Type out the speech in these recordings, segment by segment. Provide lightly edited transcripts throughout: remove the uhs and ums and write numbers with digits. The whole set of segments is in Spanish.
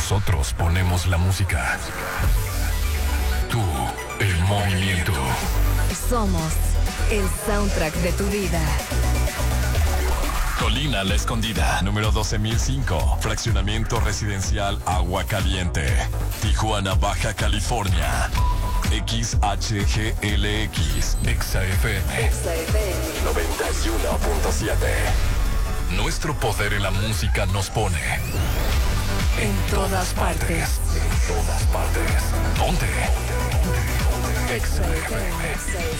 Nosotros ponemos la música. Tú, el movimiento. Somos el soundtrack de tu vida. Colina La Escondida, número 12005. Fraccionamiento residencial Agua Caliente. Tijuana, Baja California. XHGLX. XFM 91.7. Nuestro poder en la música nos pone en todas partes. En todas partes. ¿Dónde? XFM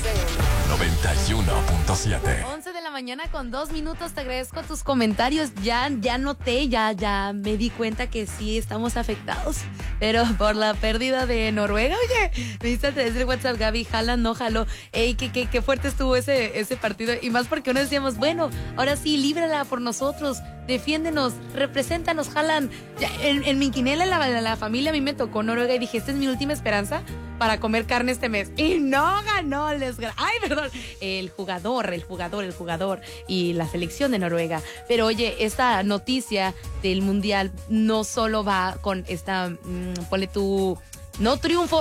91.7. 11 de la mañana con 2 minutos. Te agradezco tus comentarios. Ya noté, ya me di cuenta que sí estamos afectados, pero por la pérdida de Noruega. Oye, me diste a decir WhatsApp, Gaby, jala, no jaló. Ey, qué fuerte estuvo ese partido. Y más porque uno decíamos, bueno, ahora sí, líbrala por nosotros. Defiéndenos, represéntanos, jalan. Ya, en mi quinela, la familia, a mí me tocó Noruega y dije, esta es mi última esperanza para comer carne este mes. Y no ganó el jugador y la selección de Noruega. Pero oye, esta noticia del mundial no solo va con esta, ponle tú, no triunfo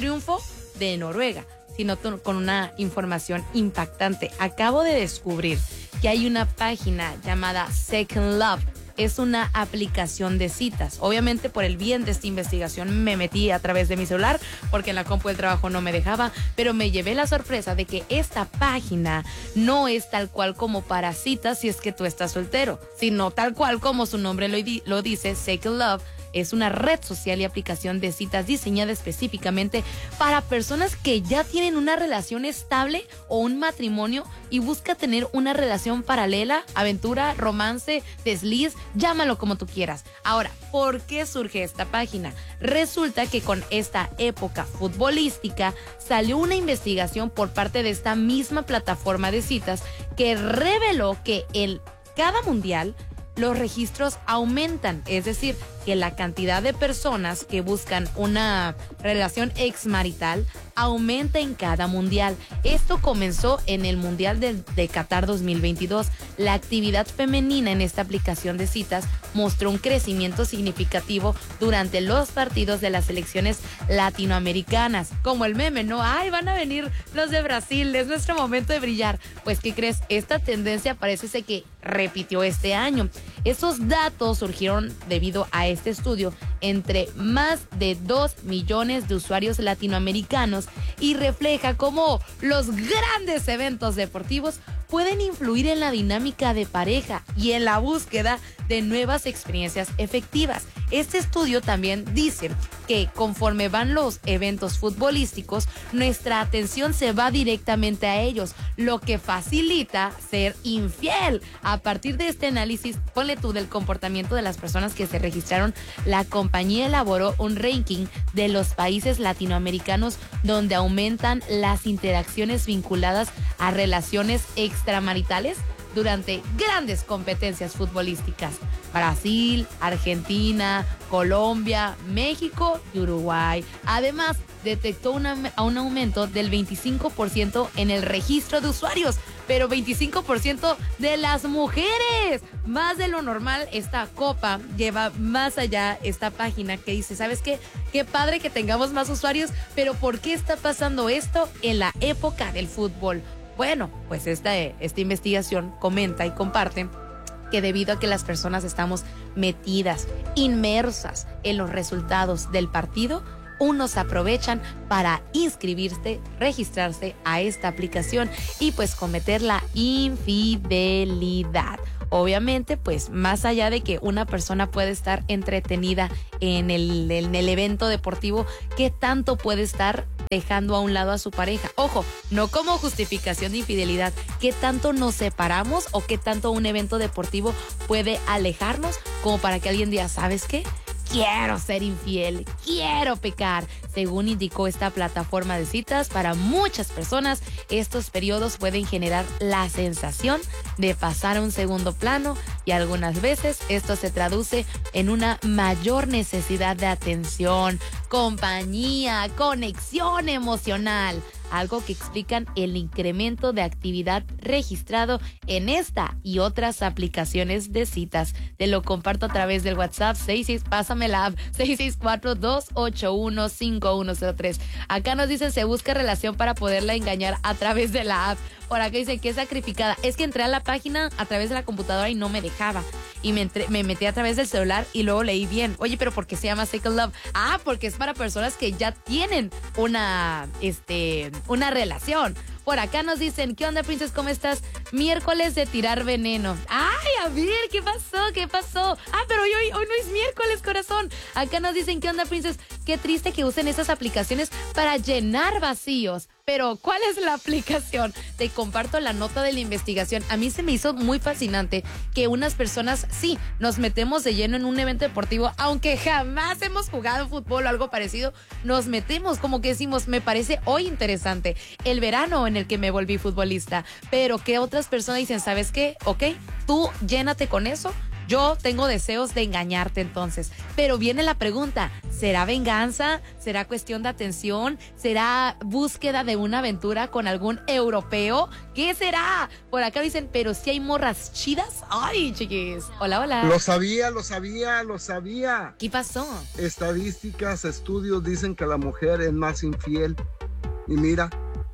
de Noruega, sino con una información impactante. Acabo de descubrir que hay una página llamada Second Love. Es una aplicación de citas. Obviamente, por el bien de esta investigación me metí a través de mi celular porque en la compu del trabajo no me dejaba, pero me llevé la sorpresa de que esta página no es tal cual como para citas si es que tú estás soltero, sino tal cual como su nombre lo dice. Second Love es una red social y aplicación de citas diseñada específicamente para personas que ya tienen una relación estable o un matrimonio y busca tener una relación paralela, aventura, romance, desliz, llámalo como tú quieras. Ahora, ¿por qué surge esta página? Resulta que con esta época futbolística salió una investigación por parte de esta misma plataforma de citas que reveló que en cada mundial los registros aumentan, es decir, que la cantidad de personas que buscan una relación exmarital aumenta en cada mundial. Esto comenzó en el Mundial de Qatar 2022. La actividad femenina en esta aplicación de citas mostró un crecimiento significativo durante los partidos de las selecciones latinoamericanas. Como el meme, ¿no? ¡Ay, van a venir los de Brasil! Es nuestro momento de brillar. Pues, ¿qué crees? Esta tendencia parece ser que repitió este año. Esos datos surgieron debido a este estudio entre más de 2 millones de usuarios latinoamericanos y refleja cómo los grandes eventos deportivos pueden influir en la dinámica de pareja y en la búsqueda de nuevas experiencias efectivas. Este estudio también dice que conforme van los eventos futbolísticos, nuestra atención se va directamente a ellos, lo que facilita ser infiel. A partir de este análisis, ponle tú, del comportamiento de las personas que se registraron, la compañía elaboró un ranking de los países latinoamericanos donde aumentan las interacciones vinculadas a relaciones extramaritales durante grandes competencias futbolísticas. Brasil, Argentina, Colombia, México y Uruguay. Además, detectó un aumento del 25% en el registro de usuarios, pero 25% de las mujeres. Más de lo normal, esta copa lleva más allá esta página que dice, ¿sabes qué? Qué padre que tengamos más usuarios, pero ¿por qué está pasando esto en la época del fútbol? Bueno, pues esta investigación comenta y comparte que debido a que las personas estamos metidas, inmersas en los resultados del partido, unos aprovechan para inscribirse, registrarse a esta aplicación y pues cometer la infidelidad. Obviamente, pues más allá de que una persona puede estar entretenida en el evento deportivo, ¿qué tanto puede estar dejando a un lado a su pareja? Ojo, no como justificación de infidelidad. ¿Qué tanto nos separamos o qué tanto un evento deportivo puede alejarnos como para que alguien diga, ¿sabes qué? Quiero ser infiel, quiero pecar. Según indicó esta plataforma de citas, para muchas personas estos periodos pueden generar la sensación de pasar a un segundo plano y algunas veces esto se traduce en una mayor necesidad de atención, compañía, conexión emocional. algo que explican el incremento de actividad registrado en esta y otras aplicaciones de citas. Te lo comparto a través del WhatsApp, pásame la app, 664-281-5103. Acá nos dicen, se busca relación para poderla engañar a través de la app. Por acá dice que es sacrificada. Es que entré a la página a través de la computadora y no me dejaba. Y me metí a través del celular y luego leí bien. Oye, pero ¿por qué se llama Second Love? Ah, porque es para personas que ya tienen una relación. Por acá nos dicen, ¿qué onda, Princess? ¿Cómo estás? Miércoles de tirar veneno. Ay, a ver, ¿qué pasó? Ah, pero hoy no es miércoles, corazón. Acá nos dicen, ¿qué onda, Princess? Qué triste que usen esas aplicaciones para llenar vacíos. Pero, ¿cuál es la aplicación? Te comparto la nota de la investigación. A mí se me hizo muy fascinante que unas personas, sí, nos metemos de lleno en un evento deportivo, aunque jamás hemos jugado fútbol o algo parecido, nos metemos, como que decimos, me parece hoy interesante el verano en el que me volví futbolista. Pero que otras personas dicen, ¿sabes qué? Ok, tú llénate con eso. Yo tengo deseos de engañarte entonces. Pero viene la pregunta, ¿será venganza? ¿Será cuestión de atención? ¿Será búsqueda de una aventura con algún europeo? ¿Qué será? Por acá dicen, pero si hay morras chidas. Ay, chiquis. Hola. Lo sabía. ¿Qué pasó? Estadísticas, estudios dicen que la mujer es más infiel. Y mira,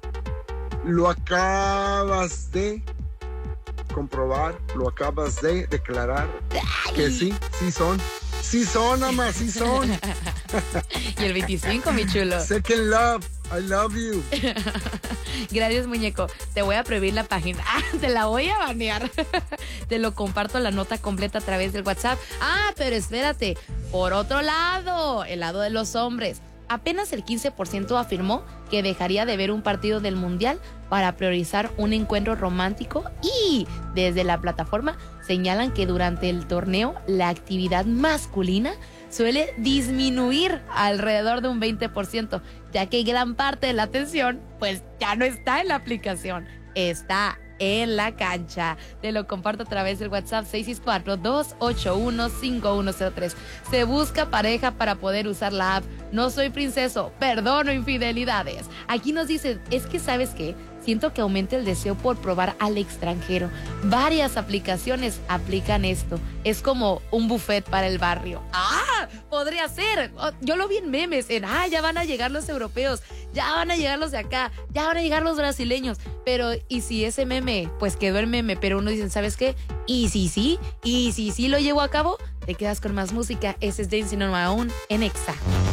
lo acabas de comprobar, lo acabas de declarar. Ay. Que sí son, ama, sí son. Y el 25, mi chulo. Second Love, I love you. Gracias, muñeco. Te voy a prohibir la página. Te la voy a banear. Te lo comparto la nota completa a través del WhatsApp. Pero espérate. Por otro lado, el lado de los hombres. Apenas el 15% afirmó que dejaría de ver un partido del Mundial para priorizar un encuentro romántico, y desde la plataforma señalan que durante el torneo la actividad masculina suele disminuir alrededor de un 20%, ya que gran parte de la atención pues ya no está en la aplicación, está en la cancha. Te lo comparto a través del WhatsApp 664-281-5103. Se busca pareja para poder usar la app. No soy princeso, perdono infidelidades. Aquí nos dicen, es que ¿sabes qué? Siento que aumenta el deseo por probar al extranjero. Varias aplicaciones aplican esto. Es como un buffet para el barrio. Podría ser. Yo lo vi en memes. Ya van a llegar los europeos, ya van a llegar los de acá, ya van a llegar los brasileños. Pero, ¿y si ese meme? Pues quedó el meme, pero uno dice, ¿sabes qué? ¿Y si sí lo llevo a cabo? Te quedas con más música. Ese es Dancing on My Own en Exa.